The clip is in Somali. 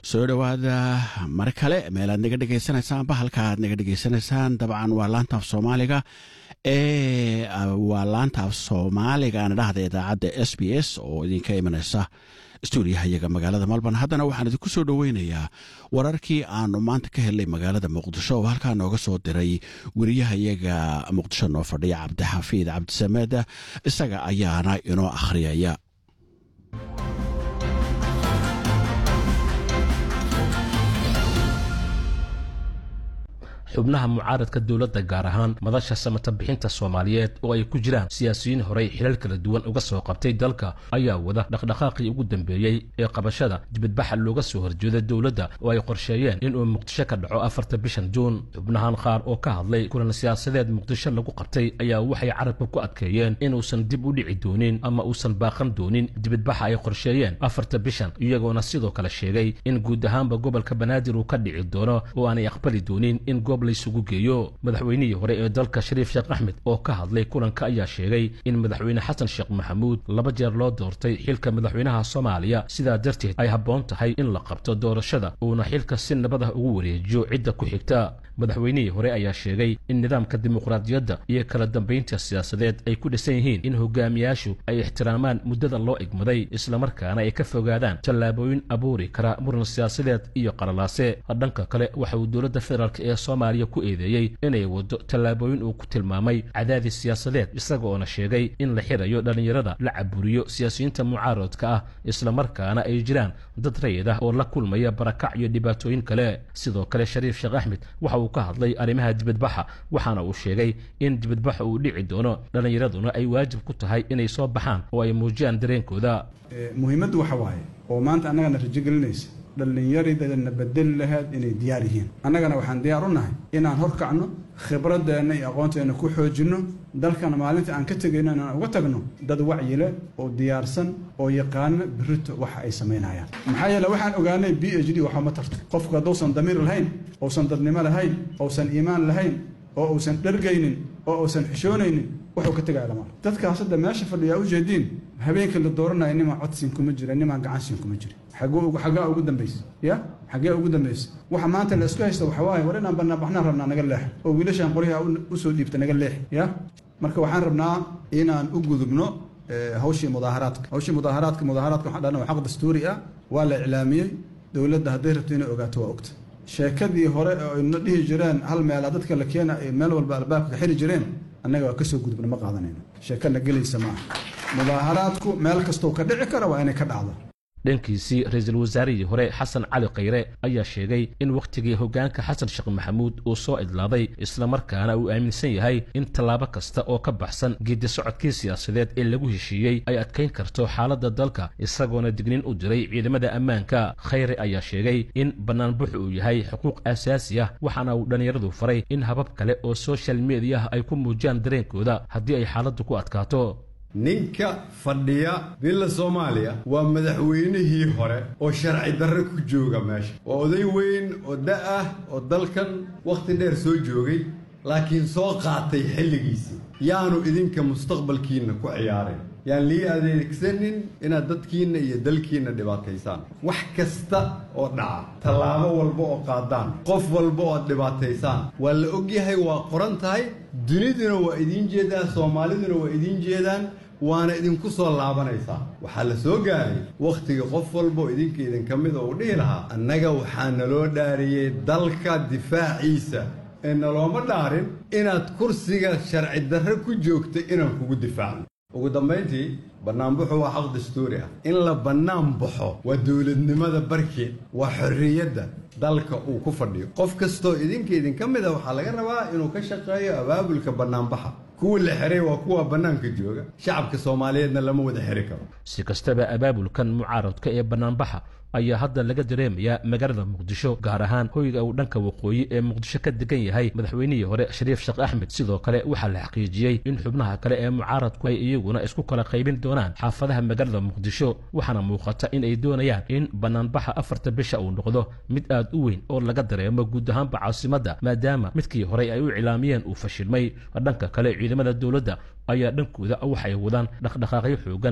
soo dhawaada mar kale meel aad naga dhageysanaysaan bahalka aad naga dhageysanaysaan dabcan waa laanta af Soomaaliga waa laanta af Soomaaliga aan dhahda idaacadda SBS oo idinka imanaysa stuudiyaha iyaga magaalada Melbourne. haddana waxaan idinku soo dhaweynayaa wararkii aanu maanta ka helay magaalada Muqdisho oo halkaa nooga soo diray wariyaha iyaga Muqdisho noo fadhiya Cabdixafiid Cabdisamed isaga ayaana inoo akhriyaya. xubnaha mucaaradka dawladda gaar ahaan madasha samata bixinta Soomaaliyeed oo ay ku jiraan siyaasiyiin hore xilal kala duwan uga soo qabtay dalka ayaa wada dhaqdhaqaaqii ugu dambeeyay ee qabashada dibadbaxa looga soo horjeedo dawladda oo ay qorsheeyeen in uu Muqdisho ka dhaco 4 bishan Juun. xubnahan qaar oo ka hadlay kulan siyaasadeed Muqdisho lagu qabtay ayaa waxay carabka ku adkeeyeen in uusan dib u dhici doonin ama uusan baaqan doonin dibadbaxa ay qorsheeyeen 4 bishan, iyagoona sidoo kale sheegay in guud ahaanba gobolka Banaadir uu ka dhici doono oo aanay aqbali doonin in laysugu geeyo. madaxweynihii hore ee dalka Shariif Sheekh Axmed oo ka hadlay kulanka ayaa sheegay in madaxweyne Xasan Sheekh Maxamuud 2 jeer loo doortay xilka madaxweynaha Soomaaliya, sidaa darteed ay habboon tahay in la qabto doorashada uuna xilka si nabad ah ugu wareejiyo cidda ku xigta. madaxweynihii hore ayaa sheegay in nidaamka dimuqraadiyadda iyo kala dambeynta siyaasadeed ay ku dhisan yihiin in hogaamiyaashu ay ixtiraamaan muddada loo igmaday isla markaana ay ka fogaadaan tallaabooyin abuuri kara muran siyaasadeed iyo qalalaase. dhanka kale waxa uu dowladda federaalk ee Soomaaliya ku eedeeyay inay wado tallaabooyin uu ku tilmaamay cadaadis siyaasadeed, isagoona sheegay in la xirayo dhalinyarada, la caburiyo siyaasiyiinta mucaaradka ah isla markaana ay jiraan dad rayid ah oo la kulmaya barakac iyo dhibaatooyin kale. sidoo kale Shariif Sheekh Axmed waxa uu ka hadlay arrimaha dibadbaxa waxaana uu sheegay in dibadbaxa uu dhici doono dhalinyaraduna ay waajib ku tahay inay soo baxaan oo ay muujiyaan dareenkooda. muhiimaddu waxa waaye oo maanta annagana rajo gelinaysa dhalinyaradana bedel lahayd inay diyaar yihiin. annagana waxaan diyaar u nahay inaan horkacno, khibraddeena iyo aqoonteena ku xoojinno, dalkana maalinta aan ka tegayno inaan uga tagno dad wacyile oo diyaarsan oo yaqaana birito waxa ay samaynayaan. maxaa yeelay waxaan ogaanay PhD waxa ma tarto qofku hadduusan damiir lahayn, uusan dadnimo lahayn, uusan iimaan lahayn, oo uusan dhargaynin, oo uusan xishoonaynin wuxuu ka tagay lama. dadkaas hadda meesha fadhiya u jeedin habeenka la dooranayo nima codsin kuma jira, nima gacansin kuma jira. xagaa ugu dambaysa xagee ugu dambaysa waxa maanta la isku haysto waxa waaye war inaan banaanbaxna rabnaa naga leex oo wiilashan qoriyaha u soo dhiibta naga leex. marka waxaan rabnaa inaan u gudubno hawshii mudaaharaadka waxaan dhahnaa xaq dastuuri ah, waa la iclaamiyey. dawladda hadday rabto inay ogaato waa ogta. sheekadii hore oo ayna dhihi jireen hal meel dadka la keena meel walba albaabka ka xiri jireen annaga waa ka soo gudubna ma qaadanayno. sheekana gelaysa maaha. mudaaharaadku meel kastoo ka dhici kara waa inay ka dhacdo. dhankiisii ra'iisul wasaarihii hore Xasan Cali Khayre ayaa sheegay in waqtigii hoggaanka Xasan Sheekh Maxamuud uu soo idlaaday isla markaana uu aaminsan yahay in tallaabo kasta oo ka baxsan geedi socodkii siyaasadeed ee lagu heshiiyey ay adkeyn karto xaaladda dalka, isagoona digniin u diray ciidamada ammaanka. Khayre ayaa sheegay in banaanbaxu uu yahay xuquuq aasaasi ah, waxaana uu dhalinyaradu faray in habab kale oo social media ay ku muujiyaan dareenkooda haddii ay xaaladdu ku adkaato. ninka fadhiya bila Soomaaliya waa madaxweynihii hore oo sharci darro ku jooga meesha. waa oday weyn oo ah oo dalkan waqti dheer soo joogay laakiin soo qaatay xilligiisii. yaanu idinka mustaqbalkiina ku ciyaarin, yaan lii adeegsanin inaad dadkiina iyo dalkiina dhibaataysaan. wax kasta oo dhaca, tallaabo walba oo qaadaan, qof walba oo dhibaataysaan waa la ogyahay, waa qoran tahay. duniduna waa idin jeedaa, Soomaaliduna waa idin jeedaan, waana idinku soo laabanaysaa. waxaa la soo gaaray wakhtiga qof walba oo idinka mid oo u dhihi lahaa annaga waxaa naloo dhaariyey dalka difaaciisa ee nalooma dhaarin inaad kursiga sharci darre ku joogta inaan kugu difaacno. ugu dambayntii banaanbaxu waa xaq dastuuri ah. in la bannaan baxo waa dowladnimada barkeed, waa xorriyadda dalka uu ku fadhiyo. qof kastoo idinka mid ah waxaa laga rabaa inuu ka shaqeeyo abaabulka banaanbaxa. kuwa la xiray waa kuwa bannaanka jooga, shacabka Soomaaliyeedna lama wada xiri karo. si kastaba abaabulkan mucaaradka ee banaanbaxa ayaa hadda laga dareemayaa magaalada Muqdisho, gaar ahaan hoyga uu dhanka waqooyi ee Muqdisho ka degan yahay madaxweynihii hore Shariif Sheekh Axmed. sidoo kale waxaa la xaqiijiyey in xubnaha kale ee mucaaradku ay iyaguna isku kala qaybin doonaan xaafadaha magaalada Muqdisho, waxaana muuqata in ay doonayaan in banaanbaxa 4 bisha uu noqdo mid aad u weyn oo laga dareemo guud ahaanba caasimadda, maadaama midkii hore ay u iclaamiyeen uu fashilmay. dhanka kale ciidamada dawladda ayaa dhankooda waxay wadaan dhaqdhaqaaqyo xoogan